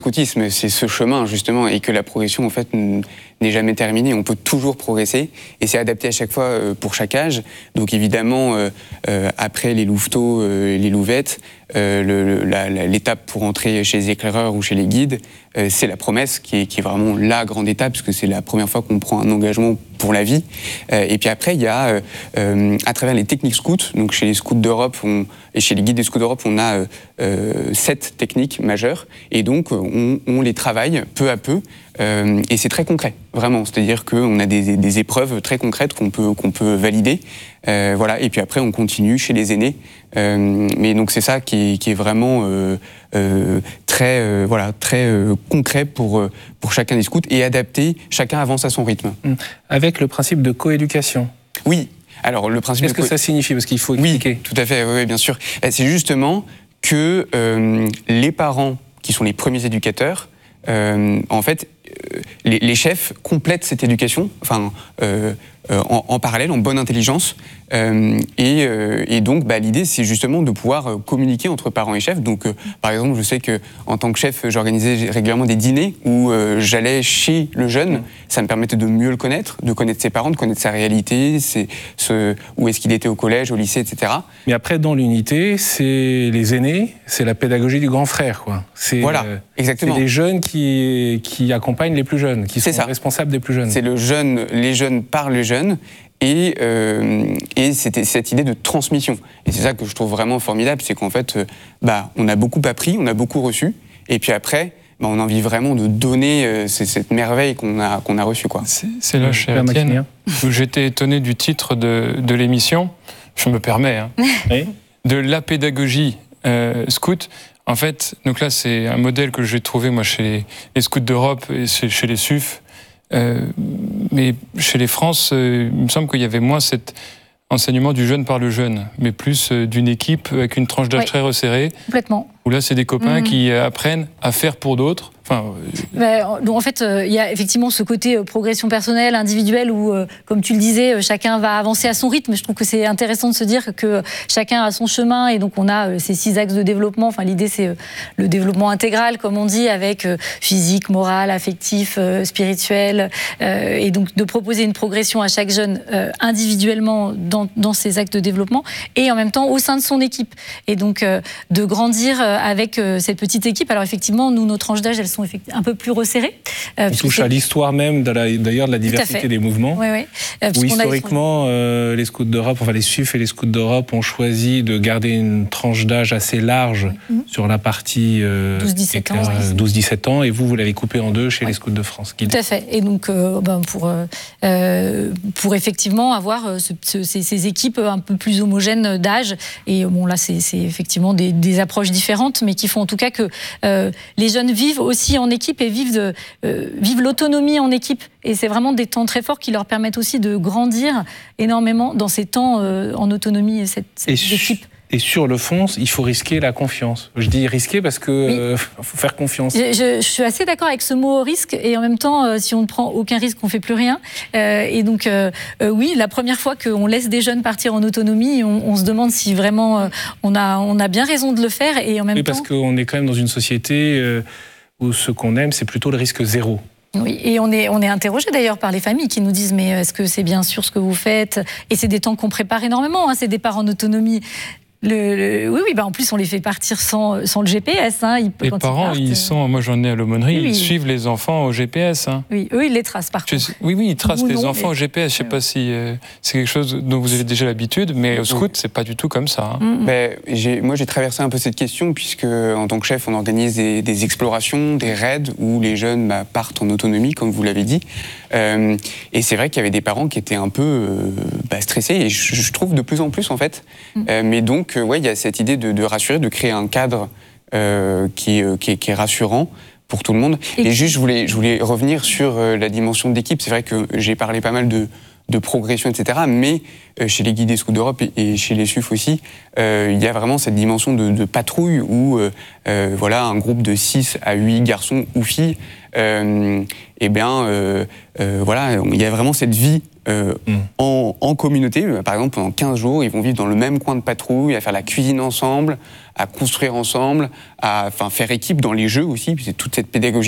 Scoutisme, c'est ce chemin justement, et que la progression en fait n'est jamais terminée. On peut toujours progresser, et c'est adapté à chaque fois pour chaque âge. Donc évidemment, après les louveteaux, les louvettes, l'étape pour entrer chez les éclaireurs ou chez les guides, c'est la promesse qui est vraiment la grande étape, parce que c'est la première fois qu'on prend un engagement pour la vie. Et puis après, il y a, à travers les techniques scouts, donc chez les scouts d'Europe et chez les guides des scouts d'Europe, on a 7 techniques majeures, et donc on les travaille peu à peu, et c'est très concret, vraiment. C'est-à-dire qu'on a des épreuves très concrètes qu'on peut valider, voilà. Et puis après, on continue chez les aînés. Mais donc c'est ça qui est vraiment très concret pour chacun des scouts, et adapté. Chacun avance à son rythme. Avec le principe de coéducation. Oui. Alors le principe. Qu'est-ce que ça signifie? Parce qu'il faut expliquer. Oui, tout à fait. Oui, bien sûr. C'est justement que les parents, qui sont les premiers éducateurs, en fait, les chefs complètent cette éducation, enfin, en parallèle, en bonne intelligence. Et donc, l'idée, c'est justement de pouvoir communiquer entre parents et chefs. Donc, par exemple, je sais qu'en tant que chef, j'organisais régulièrement des dîners où j'allais chez le jeune. Ça me permettait de mieux le connaître, de connaître ses parents, de connaître sa réalité, où est-ce qu'il était au collège, au lycée, etc. Mais après, dans l'unité, c'est les aînés, c'est la pédagogie du grand frère, quoi. Voilà, exactement. C'est les jeunes qui accompagnent les plus jeunes, qui sont responsables des plus jeunes. C'est les jeunes par les jeunes. Et c'était cette idée de transmission. Et c'est ça que je trouve vraiment formidable, c'est qu'en fait, on a beaucoup appris, on a beaucoup reçu, et puis après, on a envie vraiment de donner cette merveille qu'on a reçue, quoi. C'est là, cher Étienne, où j'étais étonné du titre de l'émission, je me permets, oui. De la pédagogie scout. En fait, donc là, c'est un modèle que j'ai trouvé, moi, chez les scouts d'Europe et chez les SUF. Mais chez les France, il me semble qu'il y avait moins cet enseignement du jeune par le jeune, mais plus d'une équipe avec une tranche d'âge très resserrée. Complètement. Où là, c'est des copains qui apprennent à faire pour d'autres. Enfin, donc en fait, il y a effectivement ce côté progression personnelle, individuelle, où, comme tu le disais, chacun va avancer à son rythme. Je trouve que c'est intéressant de se dire que chacun a son chemin, et donc on a ces 6 axes de développement. Enfin, l'idée, c'est le développement intégral, comme on dit, avec physique, moral, affectif, spirituel, et donc de proposer une progression à chaque jeune individuellement dans ces axes de développement, et en même temps au sein de son équipe. Et donc de grandir avec cette petite équipe. Alors effectivement, nous, nos tranches d'âge, elles sont un peu plus resserrées. On touche à l'histoire même, d'ailleurs, de la diversité des mouvements. Oui, oui. Où historiquement, les scouts d'Europe, enfin les SUF et les scouts d'Europe ont choisi de garder une tranche d'âge assez large sur la partie 12-17 ans, et vous l'avez coupé en deux chez les scouts de France. Tout à fait. Et donc, pour effectivement avoir ces équipes un peu plus homogènes d'âge, et bon, là, c'est effectivement des approches différentes, mais qui font en tout cas que les jeunes vivent aussi en équipe et vivent l'autonomie en équipe. Et c'est vraiment des temps très forts qui leur permettent aussi de grandir énormément dans ces temps en autonomie, cette équipe. Et sur le fond, il faut risquer la confiance. Je dis risquer parce que faut faire confiance. Je suis assez d'accord avec ce mot risque, et en même temps, si on ne prend aucun risque, on ne fait plus rien. Et donc, oui, la première fois qu'on laisse des jeunes partir en autonomie, on se demande si vraiment on a bien raison de le faire. Et en même temps, parce qu'on est quand même dans une société où ce qu'on aime, c'est plutôt le risque zéro. Oui, et on est interrogé d'ailleurs par les familles qui nous disent mais est-ce que c'est bien sûr ce que vous faites? Et c'est des temps qu'on prépare énormément, ces départs en autonomie. Oui, en plus on les fait partir sans le GPS. Les parents, moi j'en ai à l'aumônerie, ils suivent les enfants au GPS. Oui, eux ils les tracent par contre. Oui, ils tracent les enfants au GPS. Je ne sais pas si c'est quelque chose dont vous avez déjà l'habitude, mais au scout, c'est pas du tout comme ça. Moi j'ai traversé un peu cette question, puisque en tant que chef, on organise des explorations, des raids où les jeunes partent en autonomie, comme vous l'avez dit. Et c'est vrai qu'il y avait des parents qui étaient un peu stressés, et je trouve de plus en plus en fait. Mais donc, il y a cette idée de rassurer, de créer un cadre qui est rassurant pour tout le monde. Et juste, je voulais revenir sur la dimension d'équipe. C'est vrai que j'ai parlé pas mal de de progression, etc. Mais chez les guides scouts d'Europe et chez les SUF aussi, il y a vraiment cette dimension de patrouille où voilà, un groupe de 6 à 8 garçons ou filles, voilà, il y a vraiment cette vie en communauté. Par exemple, pendant 15 jours, ils vont vivre dans le même coin de patrouille, à faire la cuisine ensemble, à construire ensemble, à faire équipe dans les jeux aussi, puis c'est toute cette pédagogie